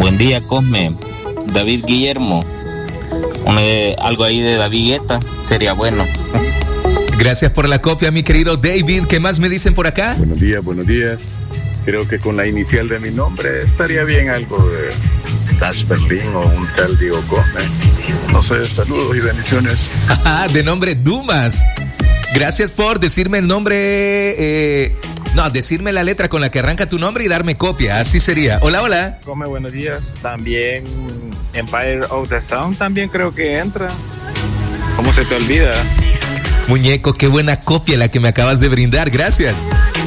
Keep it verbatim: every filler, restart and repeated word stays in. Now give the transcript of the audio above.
Buen día, Cosme. David Guillermo. Un, eh, algo ahí de David Guetta sería bueno. Gracias por la copia, mi querido David. ¿Qué más me dicen por acá? Buenos días, buenos días. Creo que con la inicial de mi nombre estaría bien algo de Dash Berlin o un tal Diego Cosme. No sé, saludos y bendiciones. De nombre Dumas. Gracias por decirme el nombre, eh, no, decirme la letra con la que arranca tu nombre y darme copia, así sería. Hola, hola. Come, buenos días. También Empire of the Sound también creo que entra. ¿Cómo se te olvida? Muñeco, qué buena copia la que me acabas de brindar, gracias.